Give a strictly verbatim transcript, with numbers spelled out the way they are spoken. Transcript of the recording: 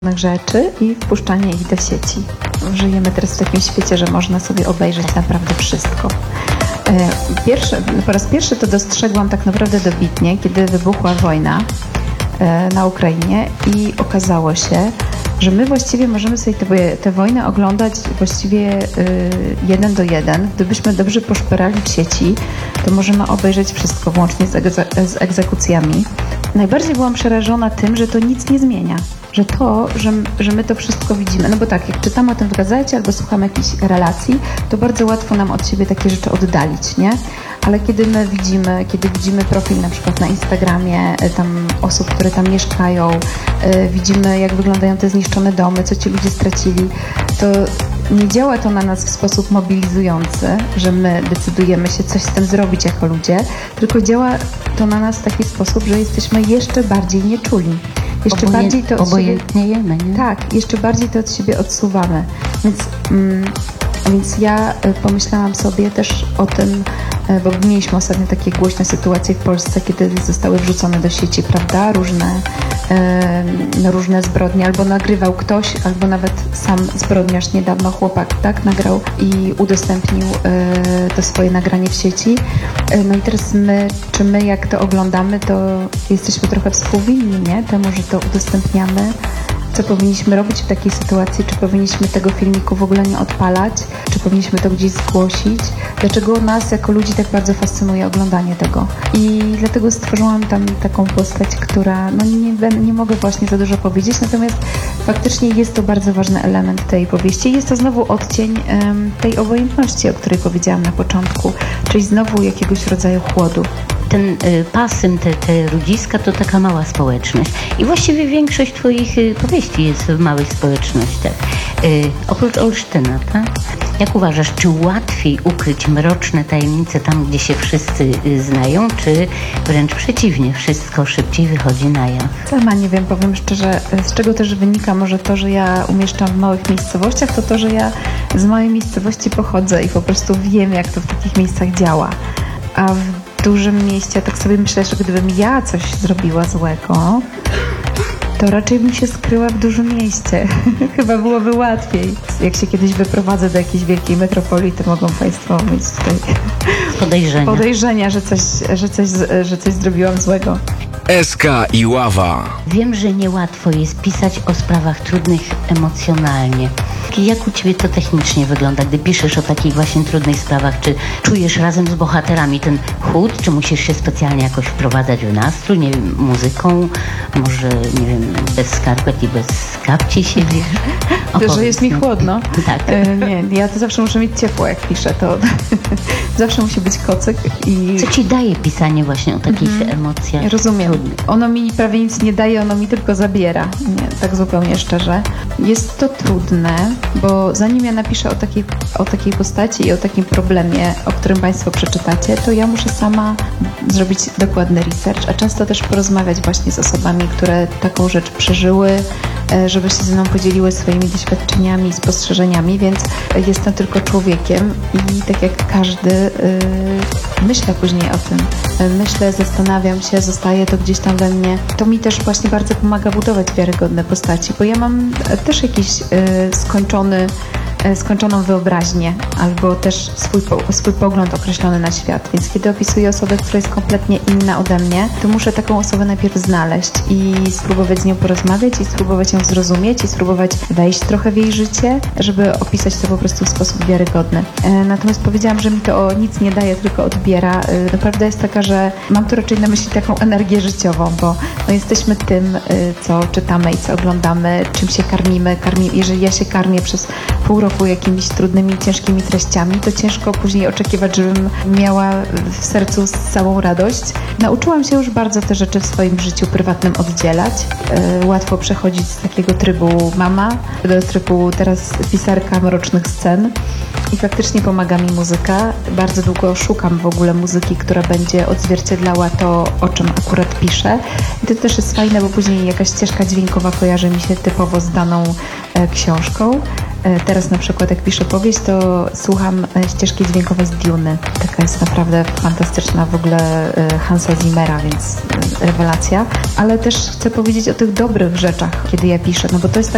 rzeczy i wpuszczanie ich do sieci. Żyjemy teraz w takim świecie, że można sobie obejrzeć naprawdę wszystko. Pierwszy, po raz pierwszy to dostrzegłam tak naprawdę dobitnie, kiedy wybuchła wojna na Ukrainie i okazało się, że my właściwie możemy sobie tę wojnę oglądać właściwie jeden do jeden. Gdybyśmy dobrze poszperali w sieci, to możemy obejrzeć wszystko, włącznie z, egze- z egzekucjami. Najbardziej byłam przerażona tym, że to nic nie zmienia. Że to, że, że my to wszystko widzimy. No bo tak, jak czytamy o tym w gazecie albo słuchamy jakichś relacji, to bardzo łatwo nam od siebie takie rzeczy oddalić, nie? Ale kiedy my widzimy, kiedy widzimy profil na przykład na Instagramie tam osób, które tam mieszkają, yy, widzimy jak wyglądają te zniszczone domy, co ci ludzie stracili, to nie działa to na nas w sposób mobilizujący, że my decydujemy się coś z tym zrobić jako ludzie, tylko działa to na nas w taki sposób, że jesteśmy jeszcze bardziej nieczuli. Jeszcze Oboje, bardziej to od obojętniejemy, siebie, nie? Tak, jeszcze bardziej to od siebie odsuwamy. Więc, mm, więc ja pomyślałam sobie też o tym, bo mieliśmy ostatnio takie głośne sytuacje w Polsce, kiedy zostały wrzucone do sieci, prawda, różne, no, różne zbrodnie, albo nagrywał ktoś, albo nawet sam zbrodniarz, niedawno chłopak, tak, nagrał i udostępnił to swoje nagranie w sieci. No i teraz my, czy my jak to oglądamy, to jesteśmy trochę współwinni, nie? Temu, że to udostępniamy. Co powinniśmy robić w takiej sytuacji? Czy powinniśmy tego filmiku w ogóle nie odpalać? Czy powinniśmy to gdzieś zgłosić? Dlaczego nas jako ludzi tak bardzo fascynuje oglądanie tego? I dlatego stworzyłam tam taką postać, która, no nie, nie mogę właśnie za dużo powiedzieć, natomiast faktycznie jest to bardzo ważny element tej powieści. Jest to znowu odcień um, tej obojętności, o której powiedziałam na początku, czyli znowu jakiegoś rodzaju chłodu. Ten y, pasym, te, te ludziska to taka mała społeczność. I właściwie większość twoich y, powieści jest w małych społecznościach. Y, oprócz Olsztyna, tak? Jak uważasz, czy łatwiej ukryć mroczne tajemnice tam, gdzie się wszyscy y, znają, czy wręcz przeciwnie, wszystko szybciej wychodzi na jaw? Sama nie wiem, powiem szczerze, z czego też wynika może to, że ja umieszczam w małych miejscowościach, to to, że ja z małej miejscowości pochodzę i po prostu wiem, jak to w takich miejscach działa. A w dużym mieście, tak sobie myślę, że gdybym ja coś zrobiła złego, to raczej bym się skryła w dużym mieście. Chyba byłoby łatwiej. Jak się kiedyś wyprowadzę do jakiejś wielkiej metropolii, to mogą Państwo mieć tutaj podejrzenia, podejrzenia że, coś, że, coś, że coś zrobiłam złego. Eska i Ława. Wiem, że niełatwo jest pisać o sprawach trudnych emocjonalnie. Jak u Ciebie to technicznie wygląda, gdy piszesz o takich właśnie trudnych sprawach? Czy czujesz razem z bohaterami ten chłód, czy musisz się specjalnie jakoś wprowadzać w nastrój, nie wiem, muzyką, może, nie wiem, bez skarpet i bez kapci siedzisz? To, że jest mi chłodno? Tak. E, nie, ja to zawsze muszę mieć ciepło, jak piszę, to zawsze musi być kocyk. I co Ci daje pisanie właśnie o takich mm-hmm. emocjach? Rozumiem. Ono mi prawie nic nie daje, ono mi tylko zabiera. Nie, tak zupełnie szczerze. Jest to trudne, bo zanim ja napiszę o takiej, o takiej postaci i o takim problemie, o którym Państwo przeczytacie, to ja muszę sama zrobić dokładny research, a często też porozmawiać właśnie z osobami, które taką rzecz przeżyły, żeby się ze mną podzieliły swoimi doświadczeniami i spostrzeżeniami, więc jestem tylko człowiekiem i tak jak każdy yy, myślę później o tym. Myślę, zastanawiam się, zostaje to gdzieś tam we mnie. To mi też właśnie bardzo pomaga budować wiarygodne postaci, bo ja mam też jakiś yy, skończony skończoną wyobraźnię albo też swój, swój pogląd określony na świat. Więc kiedy opisuję osobę, która jest kompletnie inna ode mnie, to muszę taką osobę najpierw znaleźć i spróbować z nią porozmawiać i spróbować ją zrozumieć i spróbować wejść trochę w jej życie, żeby opisać to po prostu w sposób wiarygodny. Natomiast powiedziałam, że mi to nic nie daje, tylko odbiera. Naprawdę jest taka, że mam tu raczej na myśli taką energię życiową, bo no jesteśmy tym, co czytamy i co oglądamy, czym się karmimy. karmi, jeżeli ja się karmię przez pół roku jakimiś trudnymi, ciężkimi treściami, to ciężko później oczekiwać, żebym miała w sercu całą radość. Nauczyłam się już bardzo te rzeczy w swoim życiu prywatnym oddzielać. Yy, łatwo przechodzić z takiego trybu mama do trybu teraz pisarka mrocznych scen i faktycznie pomaga mi muzyka. Bardzo długo szukam w ogóle muzyki, która będzie odzwierciedlała to, o czym akurat piszę. I to też jest fajne, bo później jakaś ścieżka dźwiękowa kojarzy mi się typowo z daną e, książką. Teraz na przykład jak piszę powieść, to słucham ścieżki dźwiękowej z Duny. Taka jest naprawdę fantastyczna w ogóle Hansa Zimmera, więc rewelacja. Ale też chcę powiedzieć o tych dobrych rzeczach, kiedy ja piszę, no bo to jest tak